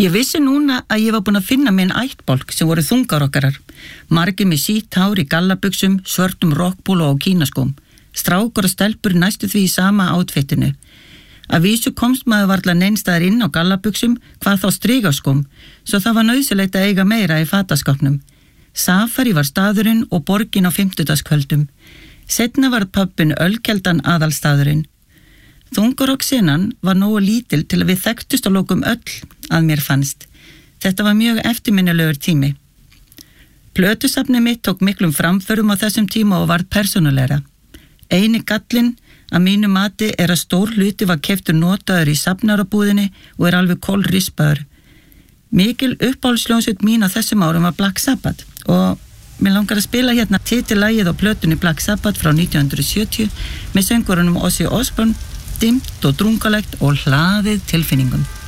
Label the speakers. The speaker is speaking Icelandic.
Speaker 1: Ég vissi núna að ég var búin að finna minn ættbálk sem voru þungarokkarar. Margir með sítt hár í gallabuxum, svörtum rokkbólu og kínaskóm. Strákur og stelpur næstu því í sama átfittinu. Að vísu komst maður varla neinstaðar inn á gallabuxum, hvað þá strigaskóm, svo það var nauðsynlegt að eiga meira í fataskápnum. Safari var staðurinn og borgin á 50-dagskvöldum. Seinna var pöbbin Ölkeldan aðalstaðurinn. Þungarokkssenan var nógu lítil til að við þekktust að lokum öll að mér fannst. Þetta var mjög eftirminnilegur tími. Plötusafnið mitt tók miklum framförum á þessum tíma og varð persónulegra. Eini gallinn að mínu mati að stór hluti var keyptur notaður í safnarabúðinni og alveg kolrispaður. Mikil uppáhaldsljónsveit mín á þessum árum var Black Sabbath og mér langar að spila hérna titillagið á plötunni Black Sabbath frá 1970 með söngurunum Ozzy Osbourne, dimmt og drungalegt og hlaðið tilfinningum.